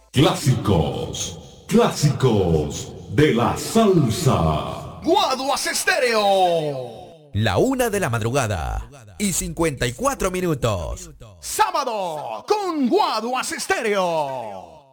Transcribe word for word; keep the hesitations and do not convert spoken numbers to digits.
Clásicos, clásicos de la salsa. Guaduas Estéreo. La una de la madrugada y cincuenta y cuatro minutos. Sábado con Guaduas Estéreo.